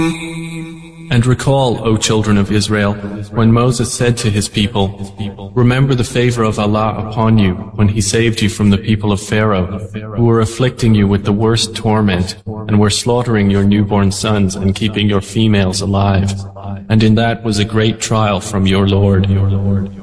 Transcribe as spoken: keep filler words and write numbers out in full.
And recall, O children of Israel, when Moses said to his people, "Remember the favor of Allah upon you when He saved you from the people of Pharaoh, who were afflicting you with the worst torment, and were slaughtering your newborn sons and keeping your females alive. And in that was a great trial from your Lord."